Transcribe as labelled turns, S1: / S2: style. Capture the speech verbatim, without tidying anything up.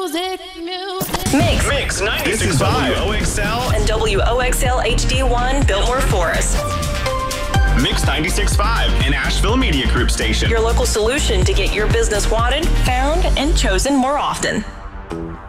S1: Music, music.
S2: Mix.
S3: Mix ninety-six point five W O X L
S2: And W O X L H D one, Biltmore Forest.
S3: Mix ninety-six point five, an Asheville Media Group station.
S2: Your local solution to get your business wanted, found, and chosen more often.